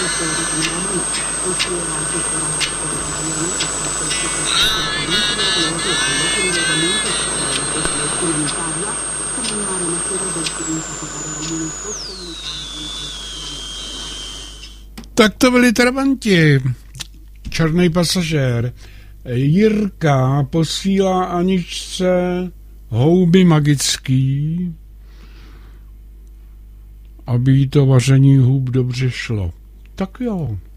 Tak to byli trabanti. Černý pasažér. Jirka posílá Aničce houby magický, aby jí to vaření hub dobře šlo. Tak jo.